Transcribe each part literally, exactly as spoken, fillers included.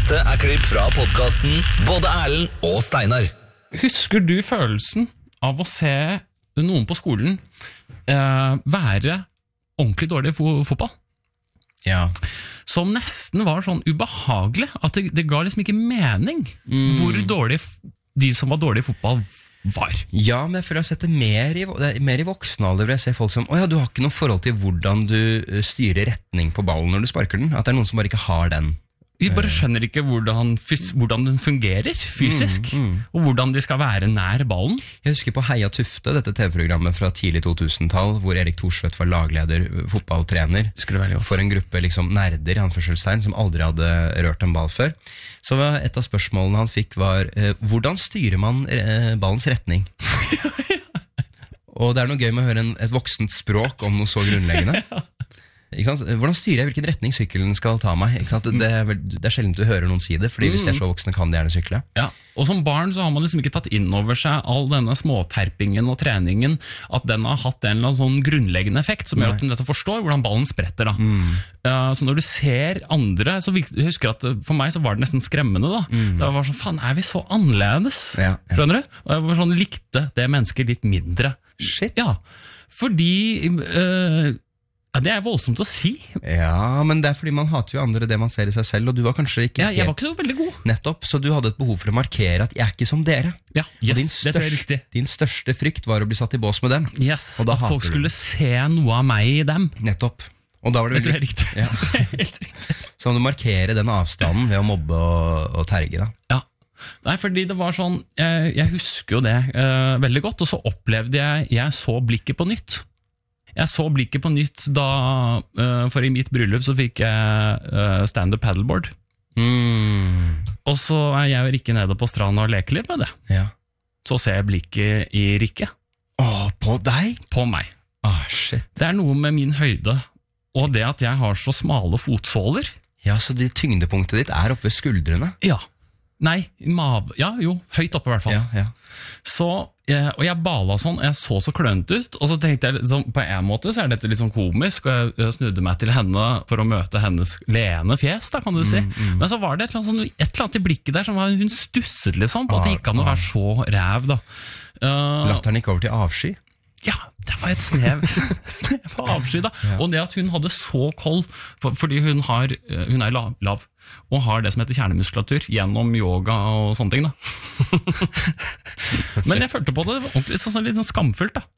Dette er klipp fra podcasten Både Erlend og Steinar. Husker du følelsen av å se noen på skolen eh, være ordentlig dårlig i fo- fotball? Ja. Som nesten var sånn ubehagelig, at det, det ga liksom ikke mening Mm. hvor dårlig f- de som var dårlige i fotball var. Ja, men jeg føler jeg har sett det mer i, det er mer i voksen alder, hvor jeg ser folk som, åja, du har ikke noe forhold til hvordan du eh, styrer retning på ballen når du sparker den, at det er noen som bare ikke har den. De bare skjønner ikke hvordan, fys- hvordan den fungerer fysisk, Mm, mm. og hvordan de skal være nær ballen. Jeg husker på Heia Tufte, dette T V-programmet fra tidlig to tusen-tall, hvor Erik Thorsvedt var lagleder, fotballtrener, Husker det veldig godt. for en gruppe liksom nerder, i anførselstegn, som aldri hadde rørt en ball før. Så var et av spørsmålene han fikk var, eh, hvordan styrer man eh, ballens retning? Og det er noe gøy med å høre en, et voksent språk om noe så grunnleggende. Ikke sant? Hvordan styrer jeg hvilken retning sykkelen skal ta meg? Ikke sant? Det, er vel, det er sjelden du hører noen si det, fordi hvis de er så voksne kan de gjerne sykle. Ja, og som barn så har man liksom ikke tatt inn over seg all denne småterpingen og treningen, at den har hatt en eller annen sånn grunnleggende effekt som gjør at du nettopp forstår hvordan ballen spretter da. Uh, så når du ser andre, så virker- jeg husker at for meg så var det nesten skremmende da. Det var sånn, faen, er vi så annerledes? Ja, ja. Skjønner du? Og jeg var sånn, likte det mennesket litt mindre. Shit! Ja, fordi uh, ja, det er voldsomt å si. Ja, men det er fordi man hater jo andre det man ser i seg selv, og du var kanskje ikke Ja, jeg var helt ikke så veldig god. nettopp, så du hadde et behov for å markere at jeg er ikke som dere. Ja, Og yes, din, det tror jeg er riktig. største, din største frykt var å bli satt i bås med dem. Yes, Og da at folk hater du skulle se noe av meg i dem. Nettopp. Og da var det Det tror jeg er veldig, riktig. Ja. Det er helt riktig. så må du markere den avstanden ved å mobbe og, og terge da. Ja. Nei, fordi det var sånn, jeg, jeg husker jo det eh, veldig godt, og så opplevde jeg, jeg så blikket på nytt. Jeg så blikket på nytt da, eh, for i mitt bryllup så fikk jeg eh, stand-up paddleboard. Mm. Og så er jeg og Rikke nede på stranden og leker litt med det. Ja. Så ser jeg blikket i Rikke, Åh, på deg? på meg. Åh, shit. Det er noe med min høyde, og det at jeg har så smale fotsåler. Ja, så det tyngdepunktet ditt er oppe ved skuldrene. Ja. Nei, mave, ja jo, høyt oppe i hvert fall. Ja, ja. Så, eh, og jeg bala sånn, jeg så så klønt ut, og så tenkte jeg liksom, på en måte så er dette litt sånn komisk, og jeg eh, snudde meg til henne for å møte hennes leende fjes, da kan du si. Men så var det et eller, annet, sånn, et eller annet i blikket der som var, hun stusset liksom, på at det ikke kan være så ræv da. Uh, Latteren gikk over til avsky. ja, det var et snev, snev av avsky da. Og det at hun hadde så kold, for, fordi hun, har, eh, hun er lav, lav, og har det som heter kjernemuskulatur gjennom yoga og sånne ting da. Men jeg følte på det ordentlig sånn, litt sånn skamfullt da.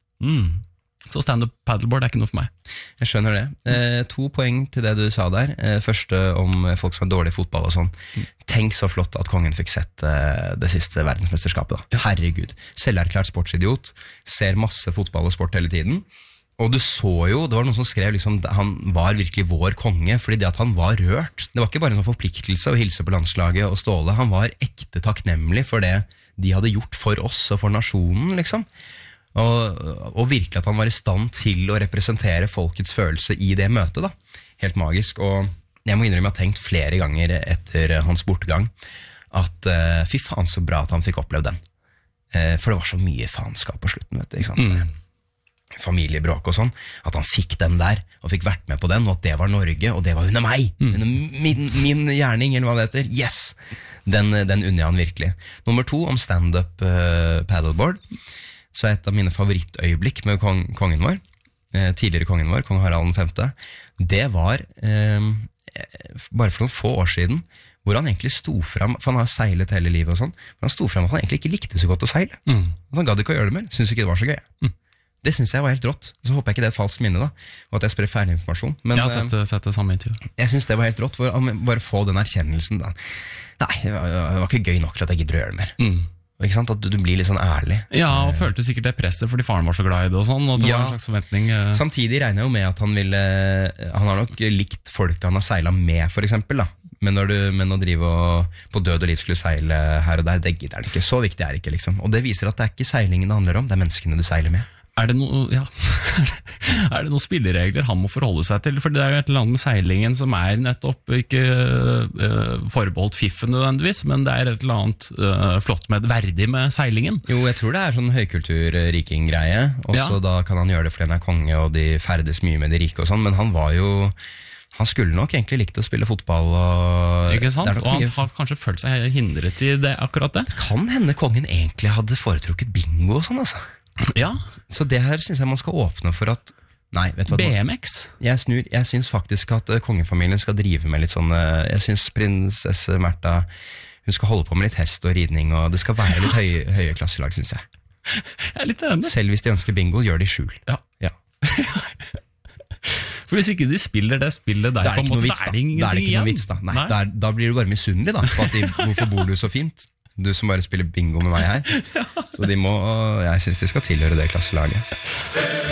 Så stand-up paddleboard er ikke noe for meg. Jeg skjønner det. Eh, to poeng til det du sa der. Eh, første om folk som er dårlig i fotball og sånn. Tenk så flott at kongen fikk sett eh, det siste verdensmesterskapet da. Herregud. Selverklært sportsidiot. Ser masse fotball og sport hele tiden. Og du så jo, det var noen som skrev liksom, han var virkelig vår konge, fordi det at han var rørt, det var ikke bare en sånn forpliktelse å hilse på landslaget og Ståle, han var ekte takknemlig for det de hadde gjort for oss og for nasjonen, liksom. Og, og virkelig at han var i stand til å representere folkets følelse i det møtet da. Helt magisk. Og jeg må innrømme at jeg har tenkt flere ganger etter hans bortgang at uh, fy faen så bra at han fikk oppleve den. Uh, for det var så mye faenskap på slutten, vet du, ikke sant? Mm. Familiebråk og sånn, at han fikk den der og fikk vært med på den, og at det var Norge, og det var under meg, Mm. under min, min gjerning, eller hva det heter. Yes! Den, den unner jeg han virkelig. Nummer to, om stand-up uh, paddleboard, så er et av mine favorittøyeblikk med kong, kongen vår, eh, tidligere kongen vår, kong Harald den femte, det var eh, bare for noen få år siden, hvor han egentlig sto frem, for han har seilet hele livet og sånn, men han sto frem at han egentlig ikke likte så godt å seile. Mm. Han gadd ikke å gjøre det mer, syntes ikke det var så gøy. Mm. Det synes jeg var helt rått. Så håper jeg ikke det er et falskt minne da, og at jeg sprer feil informasjon. Men Jeg har sett, eh, sett det samme intervju. jeg synes det var helt rått, for å bare få den erkjennelsen da. Nei, det var, det var ikke gøy nok til at jeg gidder å gjøre det mer. Mm. Ikke sant? At du, du blir litt sånn ærlig. Ja, og følte sikkert det presset fordi faren var så glad i det og sånn, og det Ja. var en slags forventning. eh. Samtidig regner jeg jo med at han ville Han har nok likt folk han har seilet med, for eksempel da. Men, når du, men å drive og på død og liv skulle seile her og der, det gidder han ikke. Så viktig er det ikke, liksom. Og det viser at det er ikke seilingen det handler om, det er menneskene du seiler med. Er det, no, ja. er det noen spilleregler han må forholde seg til? For det er jo et eller annet med seilingen som er nettopp ikke uh, forbeholdt fiffen nødvendigvis, men det er et eller annet uh, flott med verdig med seilingen. Jo, jeg tror det er sånn høykultur-riking-greie. Og så Ja. da kan han gjøre det fordi han er konge og de ferdes mye med de rike og sånn. Men han var jo Han skulle nok egentlig likt å spille fotball. Og Ikke sant? det er nok Og han mye- har kanskje følt seg hindret i det, akkurat det. Kan hende kongen egentlig hadde foretrukket bingo og sånn, altså. Ja, Så det her synes jeg man skal åpne for at Nei, vet du hva? B M X. Jeg snur, jeg synes faktisk at eh, kongefamilien skal drive med litt sånn eh, Jeg synes prinsesse Märtha Hun skal holde på med litt hest og ridning, og det skal være litt høye, høye klasselag, synes jeg. Jeg er litt enig. Selv hvis de ønsker bingo, gjør det i skjul. Ja. Ja. For hvis ikke de spiller det spillet der, Da er det på en ikke noe måte, vits, så da. er det Da er det ingenting ikke noe igjen. vits, da. Nei, Nei. Da, er, da blir du bare misunnelig, da. På at de, hvorfor bor du så fint? Du som bare spiller bingo med meg her. Så de må, jeg synes de skal tilhøre det klasselaget.